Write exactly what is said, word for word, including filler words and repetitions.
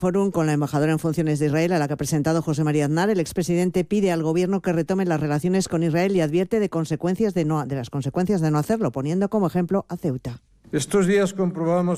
Fórum con la embajadora en funciones de Israel, a la que ha presentado José María Aznar. El expresidente pide al gobierno que retome las relaciones con Israel y advierte de consecuencias de, no, de las consecuencias de no hacerlo, poniendo como ejemplo a Ceuta. Estos días comprobamos